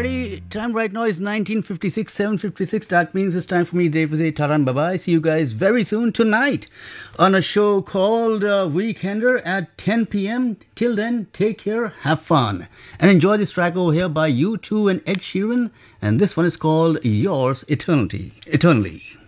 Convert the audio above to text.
everybody. Time right now is 19:56, 7:56. That means it's time for me, Dave Vizay Taran. Bye-bye. See you guys very soon tonight on a show called Weekender at 10 p.m. Till then, take care, have fun, and enjoy this track over here by U2 and Ed Sheeran. And this one is called Yours Eternally.